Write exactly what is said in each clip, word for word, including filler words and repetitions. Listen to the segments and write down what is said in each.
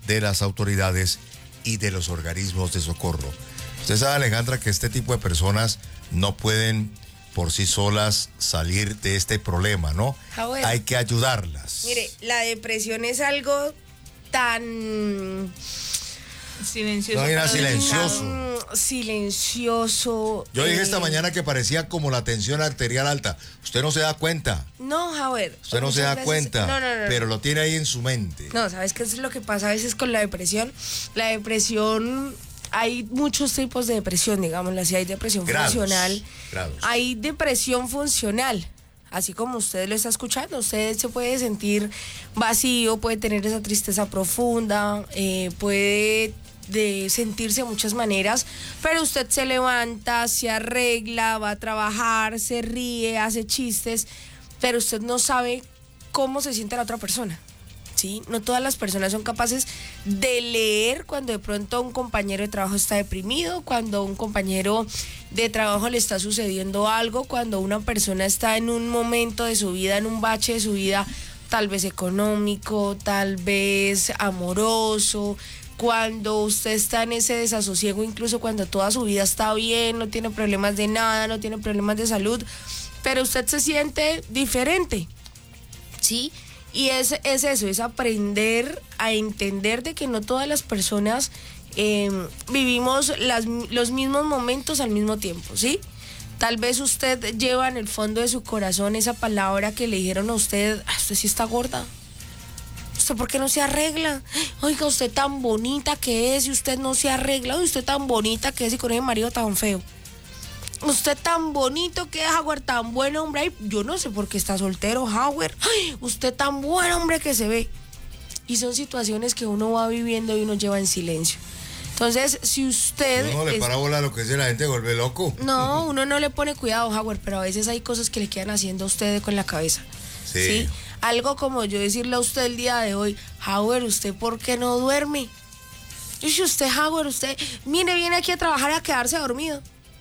de las autoridades y de los organismos de socorro. Usted sabe, Alejandra, que este tipo de personas no pueden por sí solas salir de este problema, ¿no? Ah, bueno. Hay que ayudarlas. Mire, la depresión es algo tan... Silencioso. No, era silencioso. Tan silencioso. Yo dije eh, esta mañana que parecía como la tensión arterial alta. Usted no se da cuenta. No, Javier. Usted no se da muchas veces- cuenta. No, no, no. Pero lo tiene ahí en su mente. No, ¿sabes qué es lo que pasa a veces con la depresión? La depresión, hay muchos tipos de depresión, digámoslo así. Hay depresión Grados, funcional. grados. Hay depresión funcional. Así como usted lo está escuchando, usted se puede sentir vacío, puede tener esa tristeza profunda, eh, puede de sentirse de muchas maneras, pero usted se levanta, se arregla, va a trabajar, se ríe, hace chistes, pero usted no sabe cómo se siente la otra persona, ¿sí? No todas las personas son capaces de leer cuando de pronto un compañero de trabajo está deprimido, cuando un compañero de trabajo le está sucediendo algo, cuando una persona está en un momento de su vida, en un bache de su vida, tal vez económico, tal vez amoroso, cuando usted está en ese desasosiego, incluso cuando toda su vida está bien, no tiene problemas de nada, no tiene problemas de salud, pero usted se siente diferente, ¿sí? Y es, es eso, es aprender a entender de que no todas las personas eh, vivimos las, los mismos momentos al mismo tiempo, ¿sí? Tal vez usted lleva en el fondo de su corazón esa palabra que le dijeron a usted, ah, usted sí está gorda. ¿Usted por qué no se arregla? Oiga, usted tan bonita que es y usted no se arregla. Oiga, usted tan bonita que es y con ese marido tan feo. Usted tan bonito que es, Howard, tan buen hombre. Ay, yo no sé por qué está soltero, Howard. Ay, usted tan buen hombre que se ve. Y son situaciones que uno va viviendo y uno lleva en silencio. Entonces, si usted... Uno le es- para bola lo que dice la gente, vuelve loco. No, uno no le pone cuidado, Howard, pero a veces hay cosas que le quedan haciendo a usted con la cabeza. Sí. ¿Sí? Algo como yo decirle a usted el día de hoy, Howard, ¿usted por qué no duerme? Y si usted, Howard, usted, mire, viene aquí a trabajar a quedarse dormido.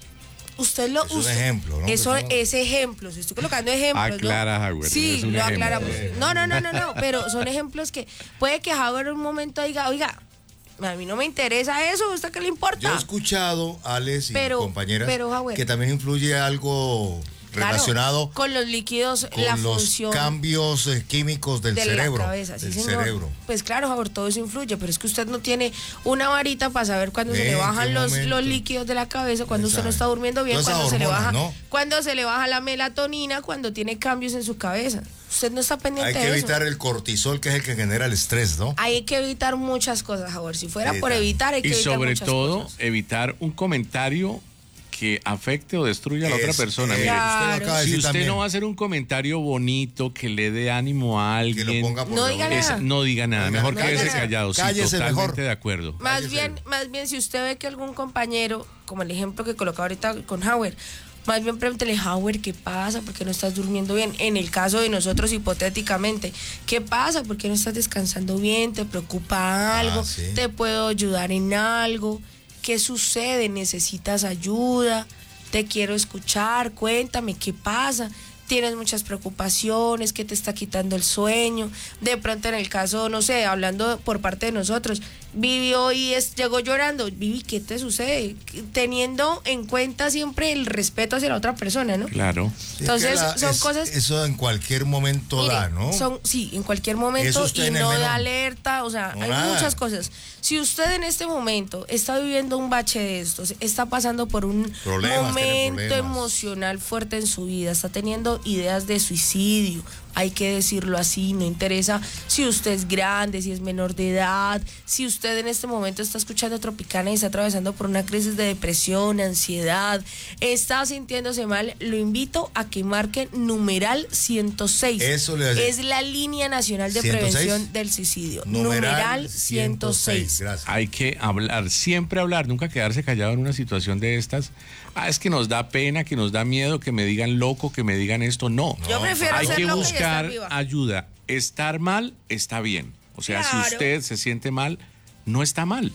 Usted lo... Es un usted- ejemplo, ¿no? Eso Que estamos- es ejemplos, estoy colocando ejemplos, ¿no? Aclara, Howard, Sí, es un lo ejemplo. aclaramos. No, no, no, no, no, pero son ejemplos que puede que Howard en un momento diga, oiga, a mí no me interesa eso, ¿a usted qué le importa? Yo he escuchado, Alex y Pero- compañeras, pero, Howard, que también influye algo claro, relacionado con los líquidos, con la los función cambios eh, químicos del de cerebro. la cabeza, sí, del señor. cerebro. Pues claro, Howard, todo eso influye, pero es que usted no tiene una varita para saber cuándo se Ve, le ¿en bajan qué los, momento? los líquidos de la cabeza, cuando usted no sabe. está durmiendo bien, Todas esas cuando se le hormonas, baja, ¿no? cuando se le baja la melatonina, cuando tiene cambios en su cabeza. Usted no está pendiente Hay que de eso. evitar el cortisol, que es el que genera el estrés, ¿no? Hay que evitar muchas cosas, Howard. Si fuera por Evitar. evitar, hay que Y evitar sobre muchas todo, cosas. evitar un comentario que afecte o destruya a la otra Es- persona. eh, Mire, Claro. usted lo acaba de si decir usted también, no va a hacer un comentario bonito que le dé ánimo a que alguien, lo ponga por No debajo. diga es- nada. no diga nada. No Mejor diga quédese nada. callado. Sí, Cállese totalmente mejor. de acuerdo. Más Cállese. bien, más bien, si usted ve que algún compañero, como el ejemplo que colocaba ahorita con Howard, más bien pregúntele, Howard, ¿qué pasa? ¿Por qué no estás durmiendo bien? En el caso de nosotros, hipotéticamente, ¿qué pasa? ¿Por qué no estás descansando bien? ¿Te preocupa algo? sí. ¿Te puedo ayudar en algo? ¿Qué sucede? ¿Necesitas ayuda? Te quiero escuchar, cuéntame, ¿qué pasa? Tienes muchas preocupaciones, ¿qué te está quitando el sueño? De pronto en el caso, no sé, hablando por parte de nosotros, Vivi hoy es, llegó llorando. Vivi, ¿qué te sucede? Teniendo en cuenta siempre el respeto hacia la otra persona, ¿no? Claro. Sí, es que Entonces, la- son es- cosas... Eso en cualquier momento Mire, da, ¿no? son, sí, en cualquier Eso momento usted y en el no de menor. alerta, o sea, No, hay nada. muchas cosas. Si usted en este momento está viviendo un bache de estos, está pasando por un Problemas, tiene momento problemas. emocional fuerte en su vida, está teniendo ideas de suicidio, hay que decirlo así, no interesa si usted es grande, si es menor de edad, si usted en este momento está escuchando Tropicana y está atravesando por una crisis de depresión, ansiedad, está sintiéndose mal, lo invito a que marque numeral ciento seis. Eso le voy a decir. Es la línea nacional de ¿ciento seis? prevención del suicidio. Numeral Numeral ciento seis. Gracias. Hay que hablar, siempre hablar, nunca quedarse callado en una situación de estas. Ah, es que nos da pena, que nos da miedo, que me digan loco, que me digan esto. No. Yo prefiero Hay ser que loca y estar buscar viva. ayuda. Estar mal está bien. O sea, Claro. si usted se siente mal, no está mal.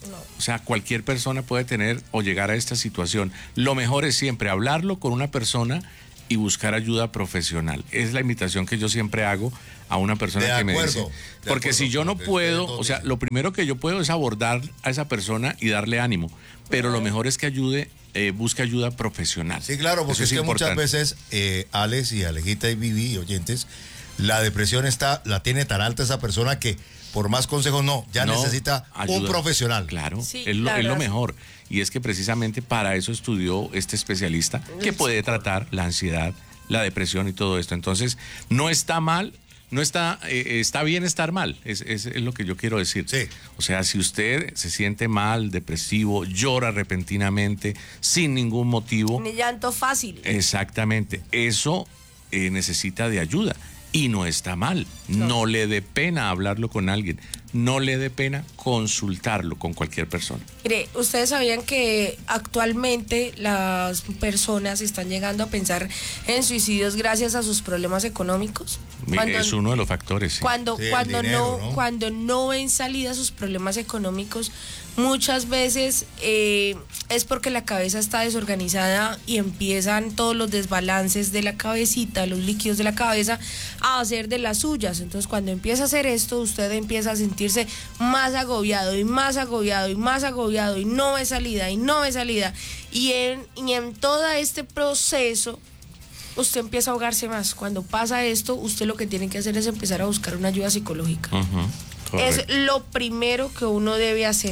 O sea, cualquier persona puede tener o llegar a esta situación. Lo mejor es siempre hablarlo con una persona y buscar ayuda profesional. Es la invitación que yo siempre hago a una persona De que me acuerdo, dice, de porque acuerdo, si yo no porque puedo, ustedes o sea, dos lo primero que yo puedo es abordar a esa persona y darle ánimo, pero lo mejor es que ayude, eh, busque ayuda profesional. Sí, claro, porque Eso es, que importante. muchas veces, eh, Alex y Alejita y Vivi, oyentes, la depresión está, la tiene tan alta esa persona que por más consejos no, ya No, necesita un ayuda. profesional. Claro, Sí, es, lo, la es lo verdad. mejor. Y es que precisamente para eso estudió este especialista que puede tratar la ansiedad, la depresión y todo esto. Entonces, no está mal, no está, eh, está bien estar mal, es, es, es lo que yo quiero decir. Sí. O sea, si usted se siente mal, depresivo, llora repentinamente, sin ningún motivo, Un llanto fácil. exactamente, eso eh, necesita de ayuda. Y no está mal, no. no le dé pena hablarlo con alguien, no le dé pena consultarlo con cualquier persona. Mire, ustedes sabían que actualmente las personas están llegando a pensar en suicidios gracias a sus problemas económicos. Cuando, es uno de los factores. Sí. Cuando, Sí, cuando, dinero, no, ¿no? cuando no ven salida a sus problemas económicos, muchas veces eh, es porque la cabeza está desorganizada y empiezan todos los desbalances de la cabecita, los líquidos de la cabeza, a hacer de las suyas. Entonces, cuando empieza a hacer esto, usted empieza a sentirse más agobiado y más agobiado y más agobiado y no ve salida y no ve salida. Y en, y en todo este proceso, usted empieza a ahogarse más. Cuando pasa esto, usted lo que tiene que hacer es empezar a buscar una ayuda psicológica. Uh-huh, es lo primero que uno debe hacer.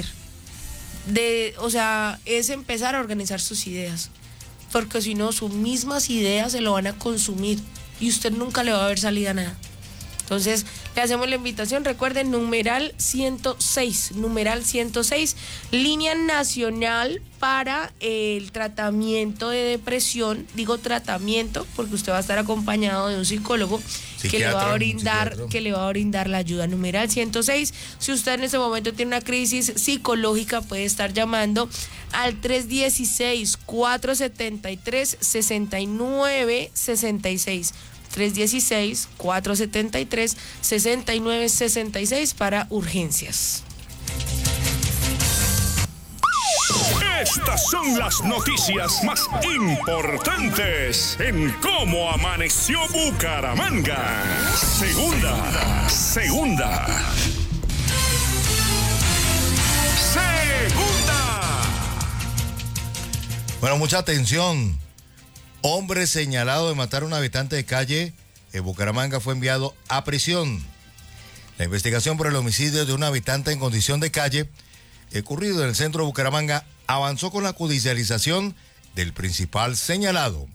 De, o sea, es empezar a organizar sus ideas. Porque si no, sus mismas ideas se lo van a consumir y usted nunca le va a ver salida a nada. Entonces, le hacemos la invitación. Recuerden, numeral ciento seis, numeral ciento seis, línea nacional para el tratamiento de depresión. Digo tratamiento porque usted va a estar acompañado de un psicólogo que le va a brindar, que le va a brindar la ayuda. Numeral ciento seis. Si usted en ese momento tiene una crisis psicológica, puede estar llamando al tres uno seis, cuatro siete tres, seis nueve seis seis. tres uno seis, cuatro siete tres, seis nueve seis seis para urgencias. Estas son las noticias más importantes en Cómo Amaneció Bucaramanga. Segunda, segunda. Segunda. Bueno, mucha atención. Hombre señalado de matar a un habitante de calle en Bucaramanga fue enviado a prisión. La investigación por el homicidio de un habitante en condición de calle, ocurrido en el centro de Bucaramanga, avanzó con la judicialización del principal señalado.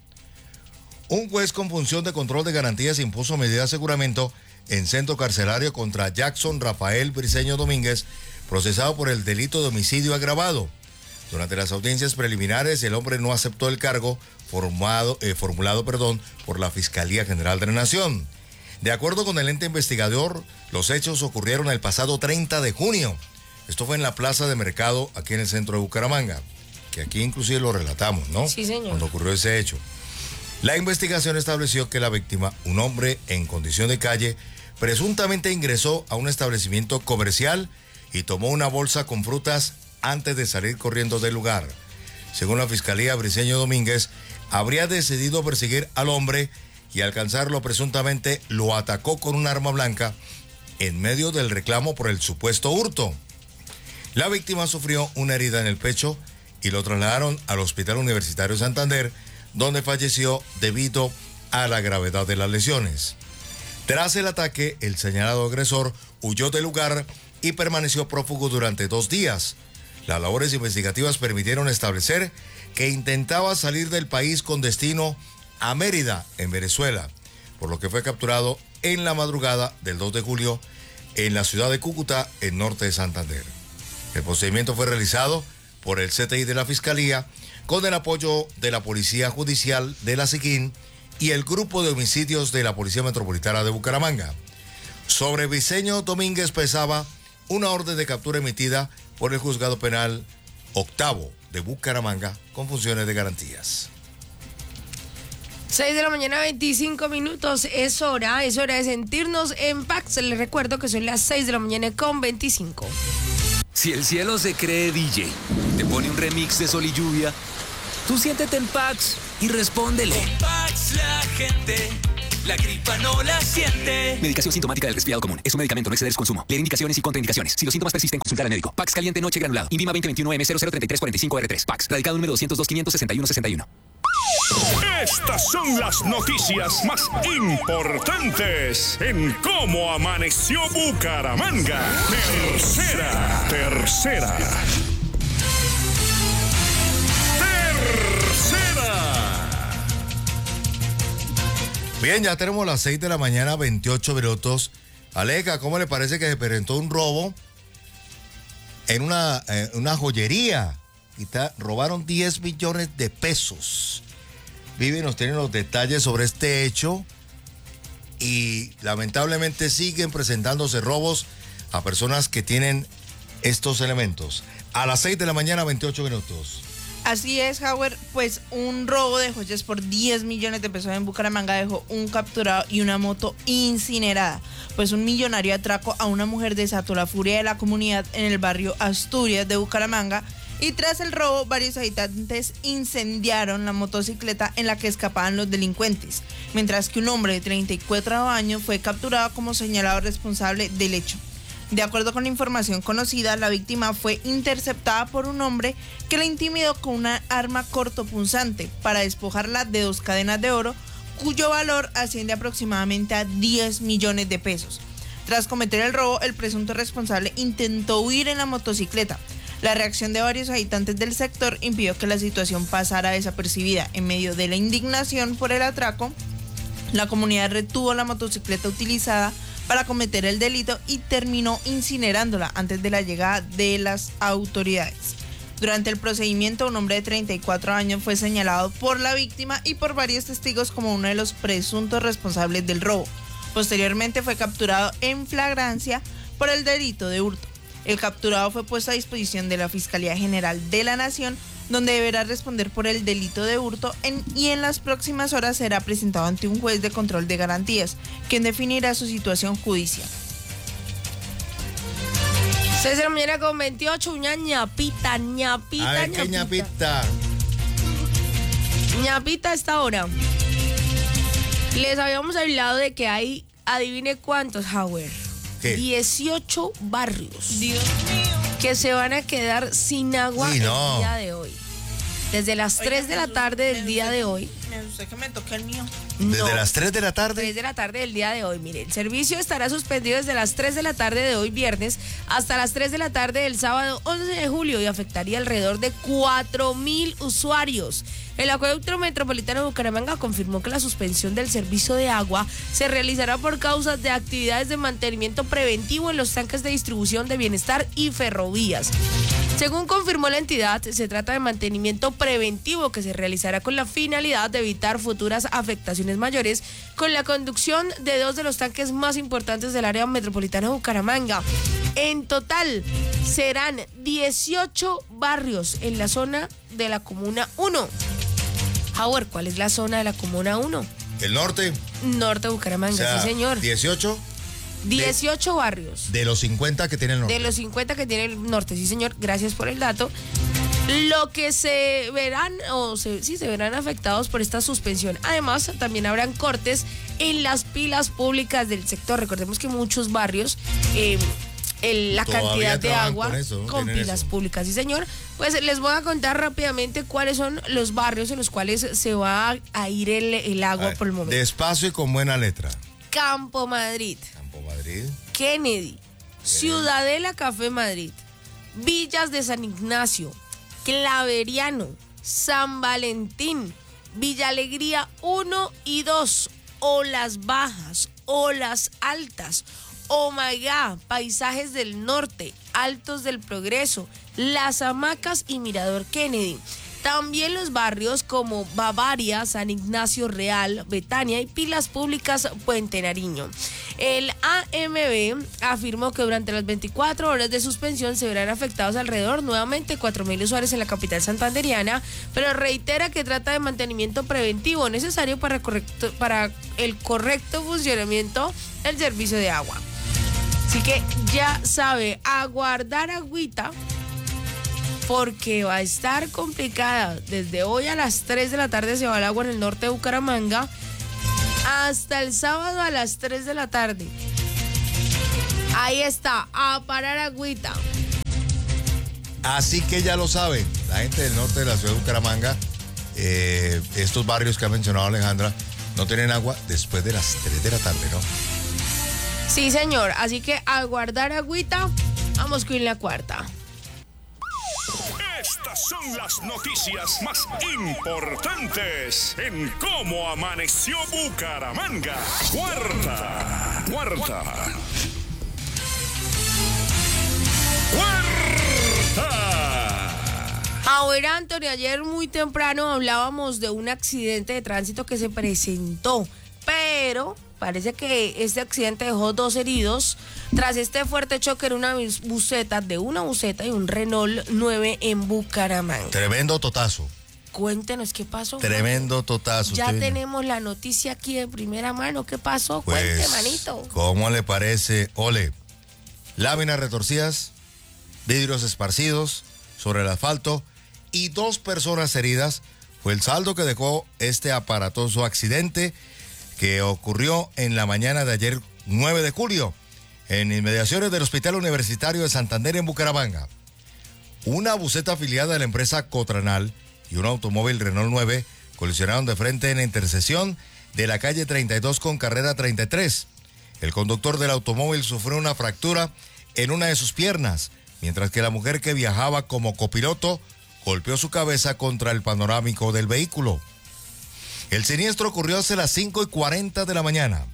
Un juez con función de control de garantías impuso medida de aseguramiento en centro carcelario contra Jackson Rafael Briceño Domínguez, procesado por el delito de homicidio agravado. Durante las audiencias preliminares, el hombre no aceptó el cargo formado, eh, formulado perdón, por la Fiscalía General de la Nación. De acuerdo con el ente investigador, los hechos ocurrieron el pasado treinta de junio. Esto fue en la plaza de mercado aquí en el centro de Bucaramanga, que aquí inclusive lo relatamos, ¿no? Sí, señor. Cuando ocurrió ese hecho. La investigación estableció que la víctima, un hombre en condición de calle, presuntamente ingresó a un establecimiento comercial y tomó una bolsa con frutas antes de salir corriendo del lugar. Según la Fiscalía, Briceño Domínguez habría decidido perseguir al hombre y alcanzarlo presuntamente lo atacó con un arma blanca en medio del reclamo por el supuesto hurto. La víctima sufrió una herida en el pecho y lo trasladaron al Hospital Universitario Santander, donde falleció debido a la gravedad de las lesiones. Tras el ataque, el señalado agresor huyó del lugar y permaneció prófugo durante dos días. Las labores investigativas permitieron establecer que intentaba salir del país con destino a Mérida, en Venezuela, por lo que fue capturado en la madrugada del dos de julio en la ciudad de Cúcuta, en norte de Santander. El procedimiento fue realizado por el C T I de la Fiscalía con el apoyo de la Policía Judicial de la Siquín y el Grupo de Homicidios de la Policía Metropolitana de Bucaramanga. Sobre Briceño Domínguez pesaba una orden de captura emitida por el Juzgado Penal Octavo de Bucaramanga con funciones de garantías. seis de la mañana, veinticinco minutos. Es hora, es hora de sentirnos en paz. Les recuerdo que son las seis de la mañana con veinticinco. Si el cielo se cree D J, te pone un remix de Sol y Lluvia, tú siéntete en Pax y respóndele. Con Pax la gente la gripa no la siente. Medicación sintomática del resfriado común. Es un medicamento, no exceder su consumo. Leer indicaciones y contraindicaciones. Si los síntomas persisten, consultar al médico. Pax caliente noche granulado. Invima veinte veintiuno M cero cero treinta y tres cuarenta y cinco R tres. Pax. Radicado número doscientos dos, quinientos sesenta y uno, sesenta y uno. Estas son las noticias más importantes en Cómo Amaneció Bucaramanga. Tercera, tercera. Bien, ya tenemos las seis de la mañana, veintiocho minutos. Aleja, ¿cómo le parece que se presentó un robo en una, eh, una joyería? Y ta, robaron diez millones de pesos. Vivi nos tiene los detalles sobre este hecho. Y lamentablemente siguen presentándose robos a personas que tienen estos elementos. A las seis de la mañana, veintiocho minutos. Así es, Howard, pues un robo de joyas por diez millones de pesos en Bucaramanga dejó un capturado y una moto incinerada. Pues un millonario atraco a una mujer desató la furia de la comunidad en el barrio Asturias de Bucaramanga y tras el robo varios habitantes incendiaron la motocicleta en la que escapaban los delincuentes, mientras que un hombre de treinta y cuatro años fue capturado como señalado responsable del hecho. De acuerdo con la información conocida, la víctima fue interceptada por un hombre que la intimidó con una arma cortopunzante para despojarla de dos cadenas de oro, cuyo valor asciende aproximadamente a diez millones de pesos. Tras cometer el robo, el presunto responsable intentó huir en la motocicleta. La reacción de varios habitantes del sector impidió que la situación pasara desapercibida. En medio de la indignación por el atraco, la comunidad retuvo la motocicleta utilizada para cometer el delito y terminó incinerándola antes de la llegada de las autoridades. Durante el procedimiento, un hombre de treinta y cuatro años fue señalado por la víctima y por varios testigos como uno de los presuntos responsables del robo. Posteriormente fue capturado en flagrancia por el delito de hurto. El capturado fue puesto a disposición de la Fiscalía General de la Nación, donde deberá responder por el delito de hurto en, y en las próximas horas será presentado ante un juez de control de garantías, quien definirá su situación judicial. seis de la mañana con veintiocho, una ñapita, ñapita, A ver, ñapita. ¿qué ñapita? ñapita a esta hora. Les habíamos hablado de que hay, adivine cuántos, Howard. ¿Qué? dieciocho barrios. Dios mío. Que se van a quedar sin agua Uy, no. el día de hoy. Desde las tres de la tarde del día de hoy. Me gusta que me toque el mío. Desde No. las tres de la tarde. tres de la tarde del día de hoy. Mire, el servicio estará suspendido desde las tres de la tarde de hoy viernes hasta las tres de la tarde del sábado once de julio y afectaría alrededor de cuatro mil usuarios. El Acueducto Metropolitano de Bucaramanga confirmó que la suspensión del servicio de agua se realizará por causa de actividades de mantenimiento preventivo en los tanques de distribución de Bienestar y Ferrovías. Según confirmó la entidad, se trata de mantenimiento preventivo que se realizará con la finalidad de evitar futuras afectaciones mayores con la conducción de dos de los tanques más importantes del área metropolitana de Bucaramanga. En total, serán dieciocho barrios en la zona de la Comuna uno. Howard, ¿cuál es la zona de la Comuna uno? El norte. Norte de Bucaramanga, O sea, sí señor. dieciocho dieciocho barrios. de los cincuenta que tiene el norte. De los cincuenta que tiene el norte, sí señor, gracias por el dato. Lo que se verán, o se, sí, se verán afectados por esta suspensión. Además, también habrán cortes en las pilas públicas del sector. Recordemos que muchos barrios, eh, el- la Todavía cantidad de trabajan agua con eso, ¿no? con Tienen pilas eso. públicas, sí señor. Pues les voy a contar rápidamente cuáles son los barrios en los cuales se va a, a ir el, el A agua ver, por el momento. despacio y con buena letra. Campo Madrid, Campo Madrid. Kennedy, Ciudadela Café Madrid, Villas de San Ignacio, Claveriano, San Valentín, Villa Alegría uno y dos, Olas Bajas, Olas Altas, Omagá, Paisajes del Norte, Altos del Progreso, Las Hamacas y Mirador Kennedy. También los barrios como Bavaria, San Ignacio Real, Betania y Pilas Públicas Puente Nariño. El A M B afirmó que durante las veinticuatro horas de suspensión se verán afectados alrededor nuevamente cuatro mil usuarios en la capital santanderiana, pero reitera que trata de mantenimiento preventivo necesario para, correcto, para el correcto funcionamiento del servicio de agua. Así que ya sabe, aguardar agüita porque va a estar complicada. Desde hoy a las tres de la tarde se va el agua en el norte de Bucaramanga, hasta el sábado a las tres de la tarde. Ahí está, a parar agüita. Así que ya lo saben, la gente del norte de la ciudad de Bucaramanga, eh, estos barrios que ha mencionado Alejandra, no tienen agua después de las tres de la tarde, ¿no? Sí, señor, así que a guardar agüita, vamos con la cuarta. Estas son las noticias más importantes en Cómo Amaneció Bucaramanga. Cuarta, cuarta. ¡Cuarta! A ver, Anthony, ayer muy temprano hablábamos de un accidente de tránsito que se presentó, pero parece que este accidente dejó dos heridos tras este fuerte choque en una buseta, de una buseta y un Renault nueve en Bucaramanga. Tremendo totazo. Cuéntenos qué pasó. Tremendo totazo. Ya usted tenemos la noticia aquí de primera mano. ¿Qué pasó? Pues, Cuente, manito. ¿cómo le parece? Ole, láminas retorcidas, vidrios esparcidos sobre el asfalto y dos personas heridas. Fue el saldo que dejó este aparatoso accidente que ocurrió en la mañana de ayer, nueve de julio, en inmediaciones del Hospital Universitario de Santander en Bucaramanga. Una buseta afiliada a la empresa Cotranal y un automóvil Renault nueve colisionaron de frente en la intersección de la calle treinta y dos con carrera treinta y tres. El conductor del automóvil sufrió una fractura en una de sus piernas, mientras que la mujer que viajaba como copiloto golpeó su cabeza contra el panorámico del vehículo. El siniestro ocurrió hacia las cinco y cuarenta de la mañana.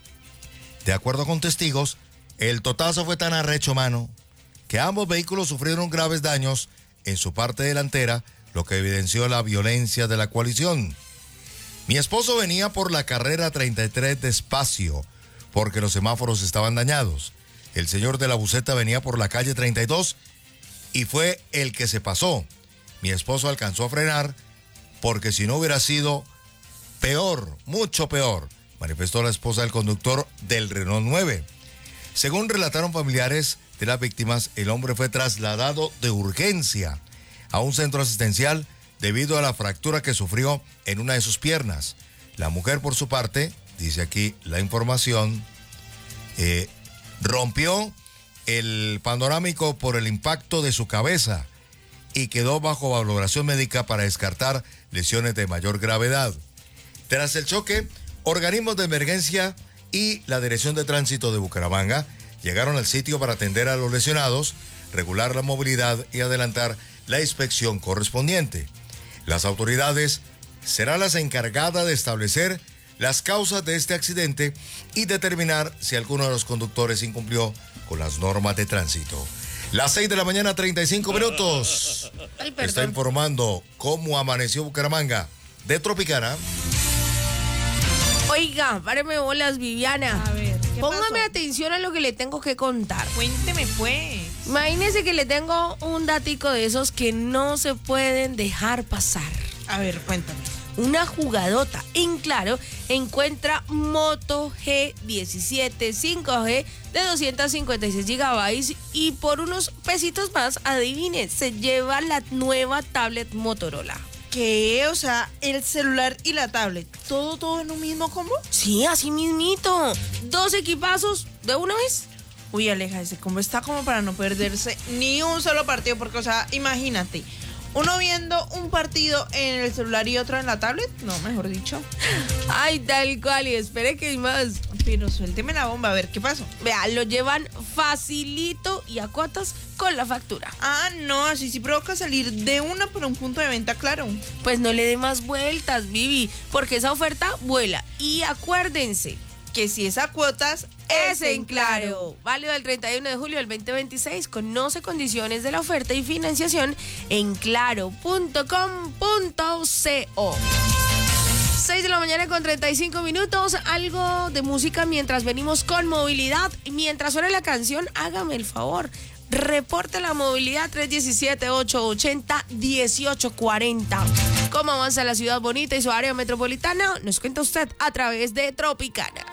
De acuerdo con testigos, el totazo fue tan arrecho, mano, que ambos vehículos sufrieron graves daños en su parte delantera, lo que evidenció la violencia de la colisión. Mi esposo venía por la carrera treinta y tres despacio, porque los semáforos estaban dañados. El señor de la buseta venía por la calle treinta y dos y fue el que se pasó. Mi esposo alcanzó a frenar, porque si no hubiera sido peor, mucho peor, manifestó la esposa del conductor del Renault nueve. Según relataron familiares de las víctimas, el hombre fue trasladado de urgencia a un centro asistencial debido a la fractura que sufrió en una de sus piernas. La mujer, por su parte, dice aquí la información, eh, rompió el panorámico por el impacto de su cabeza y quedó bajo valoración médica para descartar lesiones de mayor gravedad. Tras el choque, organismos de emergencia y la Dirección de Tránsito de Bucaramanga llegaron al sitio para atender a los lesionados, regular la movilidad y adelantar la inspección correspondiente. Las autoridades serán las encargadas de establecer las causas de este accidente y determinar si alguno de los conductores incumplió con las normas de tránsito. Las seis de la mañana, treinta y cinco minutos. Ay, Está informando cómo amaneció Bucaramanga de Tropicana. Oiga, páreme bolas, Viviana. A ver, ¿qué Póngame pasó? atención a lo que le tengo que contar. Cuénteme pues. Imagínese que le tengo un datico de esos que no se pueden dejar pasar. A ver, cuéntame. Una jugadota en Claro encuentra Moto G diecisiete cinco G de doscientos cincuenta y seis gigabytes y por unos pesitos más, adivine, se lleva la nueva tablet Motorola. ¿Qué? O sea, el celular y la tablet, ¿todo, todo en un mismo combo? Sí, así mismito. Dos equipazos de una vez. Uy, Aleja, ese combo está como para no perderse ni un solo partido, porque, o sea, imagínate, uno viendo un partido en el celular y otro en la tablet, no, mejor dicho. Ay, tal cual, y espere que hay más. Pero suélteme la bomba, a ver, ¿qué pasó? Vea, lo llevan facilito y a cuotas con la factura. Ah, no, así sí provoca salir de una por un punto de venta, claro. Pues no le dé más vueltas, Vivi, porque esa oferta vuela. Y acuérdense, Que si es a cuotas, es en Claro. Válido del treinta y uno de julio del veinte veintiséis. Conoce condiciones de la oferta y financiación en claro punto com punto co. seis de la mañana con treinta y cinco minutos. Algo de música mientras venimos con movilidad. Mientras suena la canción, hágame el favor. Reporte la movilidad tres uno siete, ocho ocho cero, uno ocho cuatro cero. ¿Cómo avanza la ciudad bonita y su área metropolitana? Nos cuenta usted a través de Tropicana.